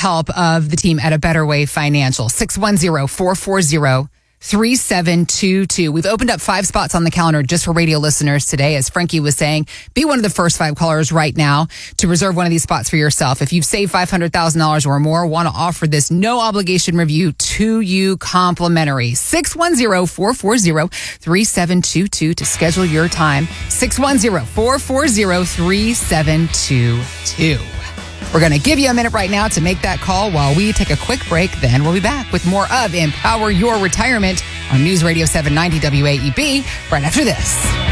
help of the team at A Better Way Financial. 610-440-3722. We've opened up 5 spots on the calendar just for radio listeners today. As Frankie was saying, be one of the first 5 callers right now to reserve one of these spots for yourself. If you've saved $500,000 or more, want to offer this no obligation review to you complimentary. 610-440-3722 to schedule your time. 610-440-3722. We're going to give you a minute right now to make that call while we take a quick break. Then we'll be back with more of Empower Your Retirement on News Radio 790 WAEB right after this.